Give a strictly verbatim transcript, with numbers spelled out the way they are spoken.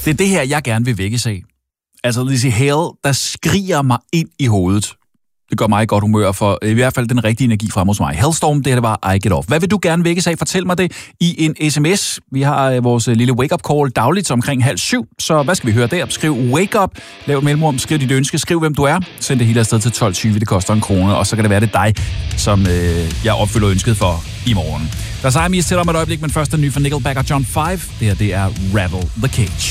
Det er det her, jeg gerne vil vækkes af. Altså Lizzy Hale, der skriger mig ind i hovedet. Det gør mig i godt humør, for i hvert fald den rigtige energi frem hos mig. Hellstorm, det her det var I Get Off. Hvad vil du gerne vækkes af? Fortæl mig det i en sms. Vi har vores lille wake-up call dagligt omkring halv syv, så hvad skal vi høre der? Skriv wake up, lav et mellemrum, skriv dit ønske, skriv hvem du er. Send det hele afsted til tolv tyve, det koster en krone, og så kan det være det dig, som øh, jeg opfylder ønsket for i morgen. Der er Siamese til om et øjeblik, men først en ny fra Nickelback og John five. Det her det er Rattle the Cage.